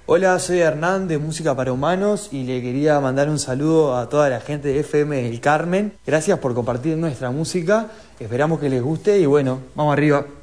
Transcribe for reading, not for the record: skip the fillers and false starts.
Hola, soy Hernán de Música para Humanos y le quería mandar un saludo a toda la gente de FM del Carmen. Gracias por compartir nuestra música, esperamos que les guste y bueno, vamos arriba.